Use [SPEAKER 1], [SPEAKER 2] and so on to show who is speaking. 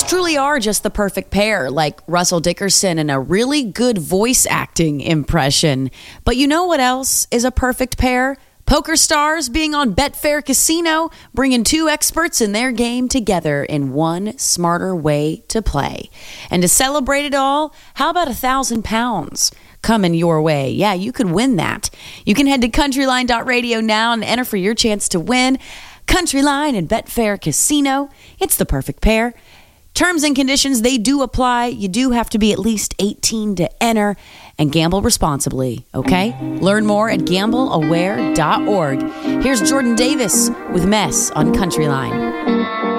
[SPEAKER 1] truly are just the perfect pair, like Russell Dickerson and a really good voice acting impression. But you know what else is a perfect pair? Poker stars being on Betfair Casino, bringing two experts in their game together in one smarter way to play. And to celebrate it all, how about £1,000 coming your way? Yeah, you could win that. You can head to countryline.radio now and enter for your chance to win. Countryline and Betfair Casino, it's the perfect pair. Terms and conditions, they do apply. You do have to be at least 18 to enter, and gamble responsibly, okay? Learn more at gambleaware.org. Here's Jordan Davis with Mess on Countryline.